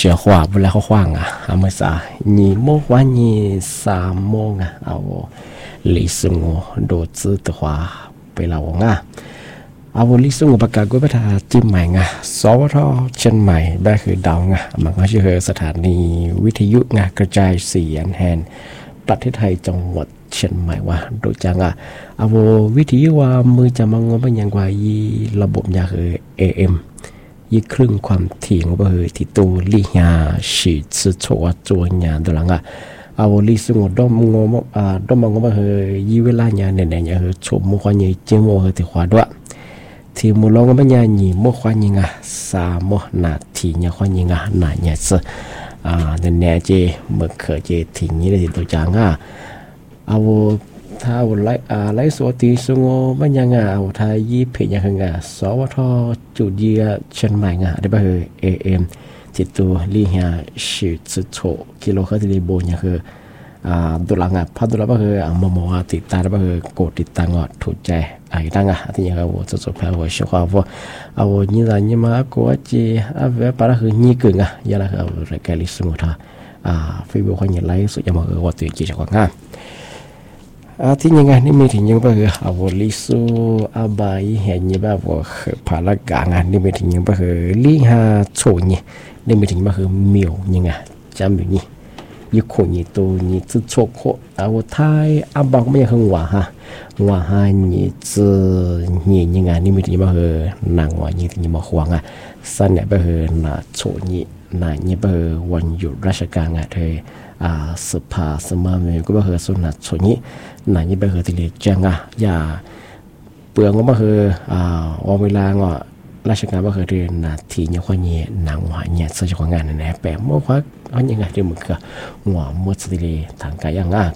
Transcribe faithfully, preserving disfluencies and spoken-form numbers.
เสียขวาเวลาเขาขวางอ่ะอามาสานี่โมกว่านี่สามโมงอ่ะเอาลิสงโดดซื้อตัวไปเราง่ะเอาลิสงประกาศกุประทาจิ้มใหม่ไงสวทเชียงใหม่ได้คือดาวไงมันก็ชื่อสถานีวิทยุไงกระจายเสียงแทนประเทศไทยจังหวัดเชียงใหม่ว่าโดยจังอ่ะเอาวิทยุว่ามือจะมังงเป็นอย่างว่ายีระบบยาคือ เอ เอ็ม ยี่ครึ่งความถี่ของก็คือที่ตัวลี่ยาสีสืบโชว์ตัวหยาตัวหลังอ่ะเอาลิสงดอมงงอ่าดอมงงก็คือยี่เวลาหยาเนี่ยเนี่ยคือชมมุขวานยี่เจ้าโมคือที่ขวาด้วยที่มุลงก็เป็นหยาหยี่มุขวานยี่งะสามโมนาทีหยาขวานยี่งะหนาหยาสึอ่าเนี่ยเนี่ยเจเมื่อเคยเจทิ้งยี่ได้ตัวจังอ่ะเอาถ้าวันไล่อ่าไล่สวัสดีสงบมันยังอ่ะเอาถ้ายี่เพจยังไงอ่ะสวทจุดเดียเชียงใหม่อ่ะได้ป่ะคือ เอ เอ็ม จิตตัวลี่ยาสิบจุดโฉกิโลเฮิรตซ์ที่โบนยังคืออ่าตัวหลังอ่ะพัดตัวหลังก็คืออ่ะมอมอ่ะติดตามได้ป่ะคือกดติดตามก็ถูกใจไอ้ตั้งอ่ะที่ยังเอาจะจบแล้วว่าชัวร์ว่าเอายี่อะไรยี่มาก็ว่าจีอ่ะเวลาparaคือยี่กึ่งอ่ะยังละเอารายการลิสงท่าอ่าฟีเวอร์คนยังไล่สุดยังมาคือว่าตัวจีจะกว่างานอาที่ยังไงนี่มีถึงยังบ่คืออาวลิสูอาบายเห็นยังบ่ว่าภารกางานนี่มีถึงยังบ่คือลิหาโชนี่นี่มีถึงบ่คือมิวยังไงจำอยู่นี่ยี่คนนี่ตัวนี่จะโชโคอาวไทยอาบังไม่ยังว่าฮะว่าฮะนี่จะนี่ยังไงนี่มีถึงบ่คือนางว่านี่ถึงบ่ควงอ่ะสันเนี่ยบ่คือน่ะโชนี่น่ะนี่บ่คือวันหยุดราชการอ่ะเธออ่าสภาสมาเมก็บ่คือสุนัขโชนี่นายนี่ไปคือที่เรียกจังอ่ะอย่าเปลืองก็บ่คืออ่าวันเวลาก็ราชการบ่คือเรียนนาทีเนี่ยคนนี้นางว่าเนี่ยซึ่งเจ้าของงานนั่นแหละแปลว่าว่าอันยังไงที่มันก็หัวมุดสิริทางกายอย่างอ่ะ